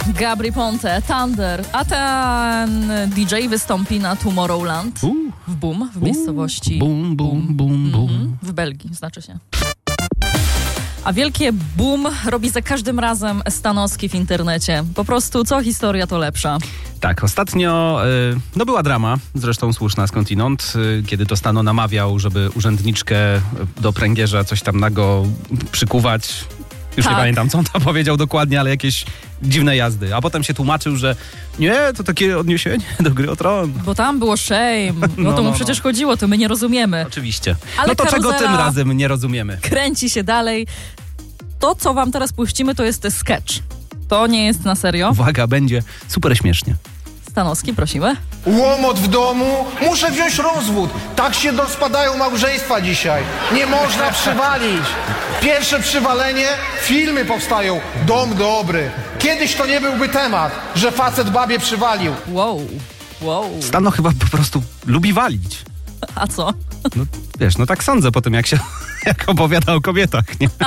Gabry Ponte, Thunder, a ten DJ wystąpi na Tomorrowland w Boom, w miejscowości Boom. w Belgii, znaczy się. A wielkie boom robi za każdym razem Stanowski w internecie. Po prostu co historia, to lepsza. Tak, ostatnio była drama, zresztą słuszna skądinąd, kiedy to Stano namawiał, żeby urzędniczkę do pręgierza coś tam nago przykuwać. Już nie pamiętam, co on tam powiedział dokładnie, ale jakieś dziwne jazdy. A potem się tłumaczył, że nie, to takie odniesienie do Gry o Tron. Bo tam było shame. No to mu przecież chodziło, to my nie rozumiemy. Oczywiście. Ale no to czego tym razem nie rozumiemy? Kręci się dalej. To, co wam teraz puścimy, to jest sketch. To nie jest na serio. Uwaga, będzie super śmiesznie. Stanowski, prosimy. Łomot w domu, muszę wziąć rozwód. Tak się rozpadają małżeństwa dzisiaj. Nie można przywalić. Pierwsze przywalenie, filmy powstają. Dom dobry. Kiedyś to nie byłby temat, że facet babie przywalił. Wow. Stano chyba po prostu lubi walić. A co? No wiesz, no tak sądzę po tym, jak opowiada o kobietach, nie?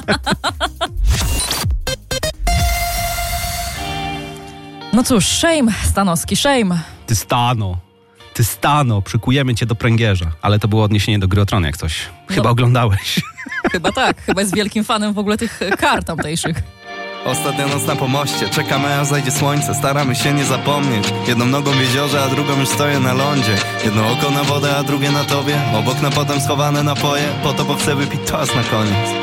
No cóż, shame, Stanowski, shame. Ty Stano, przykujemy cię do pręgierza. Ale to było odniesienie do Gry o Tron, jak coś. Chyba oglądałeś. Chyba tak, chyba jest wielkim fanem w ogóle tych kar tamtejszych. Ostatnia noc na pomoście, czekamy aż zajdzie słońce. Staramy się nie zapomnieć. Jedną nogą w jeziorze, a drugą już stoję na lądzie. Jedno oko na wodę, a drugie na tobie. Obok na potem schowane napoje. Po to, bo chcę wypić toast na koniec.